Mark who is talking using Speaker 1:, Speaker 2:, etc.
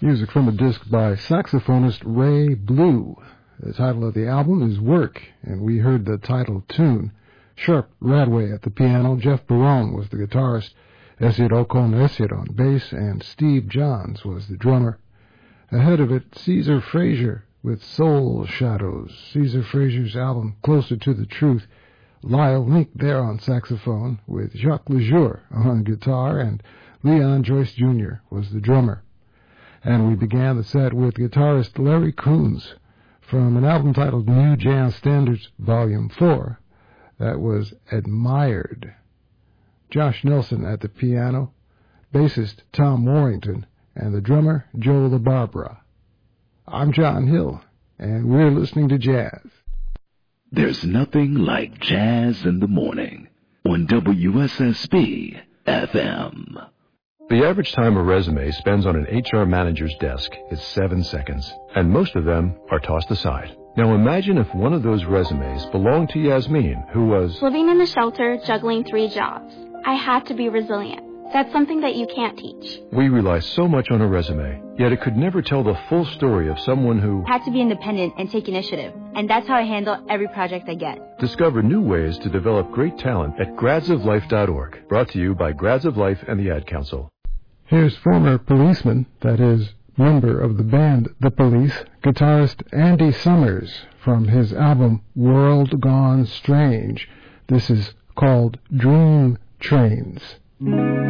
Speaker 1: Music from a disc by saxophonist Ray Blue. The title of the album is Work, and we heard the title tune. Sharp Radway at the piano, Jeff Barone was the guitarist, Esir Ocon Esir on bass, and Steve Johns was the drummer. Ahead of it, Caesar Frazier with Soul Shadows. Caesar Frazier's album Closer to the Truth. Lyle Link there on saxophone with Jacques Lejour on guitar, and Leon Joyce Jr. was the drummer. And we began the set with guitarist Larry Coons from an album titled New Jazz Standards Volume 4. That was Admired. Josh Nelson at the piano, bassist Tom Warrington, and the drummer Joe LaBarbera. I'm John Hill, and we're listening to jazz.
Speaker 2: There's nothing like jazz in the morning on WSSB FM.
Speaker 3: The average time a resume spends on an HR manager's desk is 7 seconds, and most of them are tossed aside. Now imagine if one of those resumes belonged to Yasmin, who was
Speaker 4: living in a shelter, juggling 3 jobs. I had to be resilient. That's something that you can't teach.
Speaker 3: We rely so much on a resume, yet it could never tell the full story of someone who
Speaker 5: had to be independent and take initiative. And that's how I handle every project I get.
Speaker 3: Discover new ways to develop great talent at gradsoflife.org. Brought to you by Grads of Life and the Ad Council.
Speaker 1: Here's former policeman, that is, member of the band The Police, guitarist Andy Summers from his album World Gone Strange. This is called Dream Trains.